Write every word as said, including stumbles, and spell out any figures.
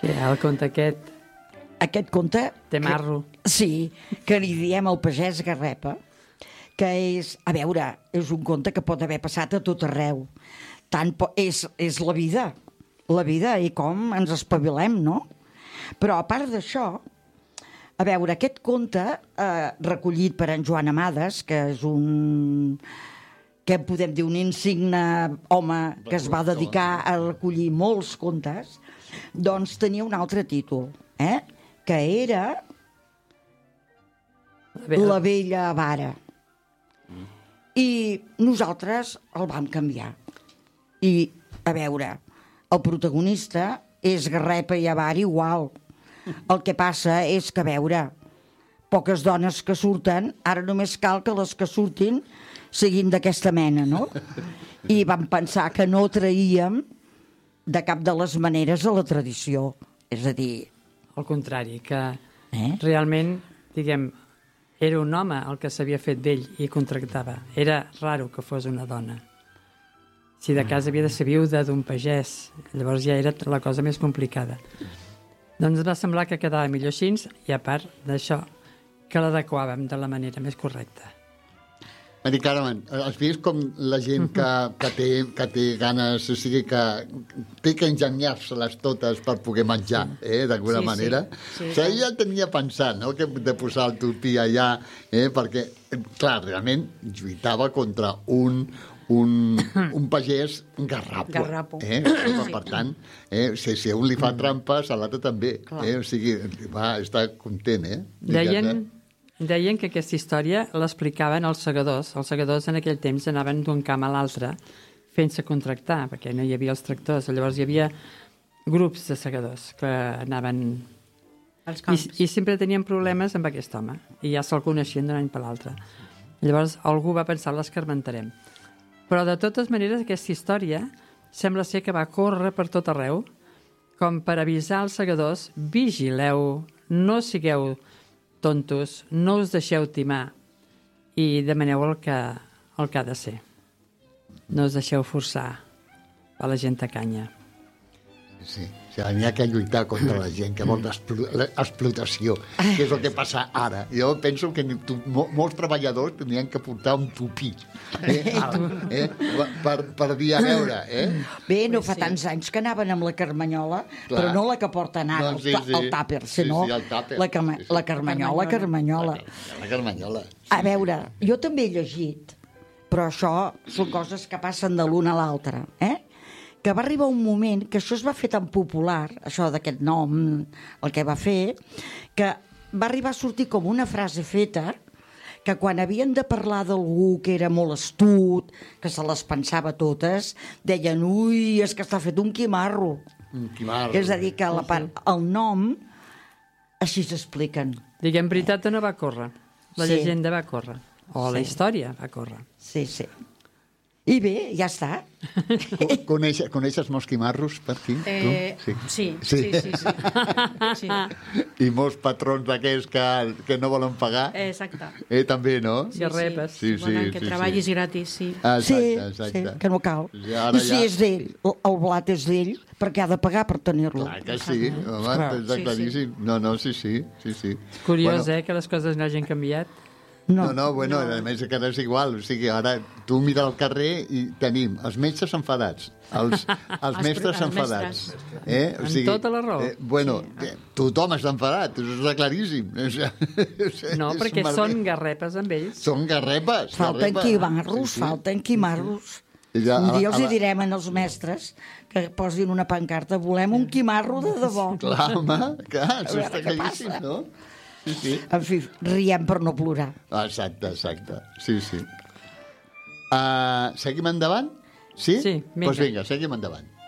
Ja, el conte aquest... Aquest conte... Té marro. Que, sí, que li diem al pagès Garrepa, que és, a veure, és un conte que pot haver passat a tot arreu. Tant po- és, és la vida, la vida i com ens espavilem, no? Però a part d'això, a veure, aquest conte, eh, recollit per en Joan Amades, que és un... que podem dir un insigne home que es va dedicar a recollir molts contes, doncs tenia un altre títol, eh? Que era La vella avara. I nosaltres el vam canviar. I, a veure, el protagonista és Garrepa i avar igual. El que passa és que, a veure, poques dones que surten, ara només cal que les que surtin siguin d'aquesta mena, no? I vam pensar que no traíem de cap de les maneres a la tradició. És a dir... Al contrari, que Eh? realment, diguem, era un home el que s'havia fet vell i contractava. Era raro que fos una dona. Si de cas havia de ser viuda d'un pagès, llavors ja era la cosa més complicada. Doncs va semblar que quedava millor així, i a part d'això, que l'adequàvem de la manera més correcta. Mari Carmen, has vist com la gent que, que, té, que té ganes, o sigui, que té que ingeniar-se-les totes per poder menjar, eh, d'alguna Sí, sí. manera? Sí, o sigui, ella tenia pensat, no?, que de posar el tupí allà, eh, perquè, clar, realment lluitava contra un, un, un pagès garrapo. Garrapo. Eh? Per tant, eh, si, si a un li fa trampes, a l'altre també. Eh? O sigui, va estar content, eh? Deien, deien que aquesta història l'explicaven els segadors. Els segadors en aquell temps anaven d'un camp a l'altre fent-se contractar, perquè no hi havia els tractors. Llavors hi havia grups de segadors que anaven... Els I, camps. I sempre tenien problemes amb aquest home, i ja se'l coneixien d'un any per l'altre. Llavors algú va pensar, l'escarmentarem. Però de totes maneres aquesta història sembla ser que va córrer per tot arreu, com per avisar als segadors: vigileu, no sigueu tontos, no us deixeu timar i demaneu el que, el que ha de ser. No us deixeu forçar a la gent tacanya. Sí, o sigui, n'hi ha que lluitar contra la gent que vol l'explotació, que és el que passa ara. Jo penso que tu, mo, molts treballadors tindrien que portar un tupí, eh, eh, per, per dir a veure. Eh? Bé, no fa tants anys que anaven amb la carmanyola, Clar. però no la que porten ara, No, el, sí, ta- sí. el tàper, Sí, sinó sí, el tàper. la, cama- Sí, sí. la carmanyola, carmanyola. La Carmanyola. A veure, jo també he llegit, però això són coses que passen de l'una a l'altra, eh? Que va arribar un moment que això es va fer tan popular, això d'aquest nom, el que va fer, que va arribar a sortir com una frase feta, que quan havien de parlar d'algú que era molt astut, que se les pensava totes, deien, ui, és que està fet un quimarro. Un quimarro. És a dir, que la part, el nom, així s'expliquen. Diguem, veritat no va córrer. La Sí. llegenda va córrer. O la Sí. història va córrer. Sí, sí. I bé, ja està. Co- Coneixes, coneixes molts quimarros per aquí? Eh, tu? sí, sí, sí, sí. sí. I molts patrons d'aquells que, que no volen pagar? Exacte. Eh, també, no? Sí, repes. Sí, sí, Volen que sí, treballis sí. gratis, sí. Exacte, Sí, exacte. sí, que no cal. Sí, ara I si ja- és d'ell, el, el blat és d'ell, perquè ha de pagar per tenir-lo. Clar que sí, home, Clar. està Sí, claríssim. No, no, sí, sí, sí, sí. Curiós, Bueno, eh, que les coses no hagin canviat. No, no, bueno, no. A més que ara és igual, o sigui, ara tu mira al carrer i tenim els metges enfadats, els, els Els mestres els enfadats. mestres. Eh? O Amb sigui, tota la raó. Eh, bueno, sí. eh, tothom està enfadat, això està claríssim. O sigui, No, és perquè merder. són garrepes amb ells. Són garrepes. Falten garrepes. quimarros, Sí, sí. falten quimarros. I ja, Un a- dia els a hi la- direm als mestres que posin una pancarta, volem un quimarro de debò. Clar, home, clar, això veure està què claríssim, passa. no? Sí, sí. En fi, riem per no plorar. Exacte, exacte. Sí, sí. Uh, seguim endavant? Sí? Sí, Doncs pues vinga. vinga, seguim endavant.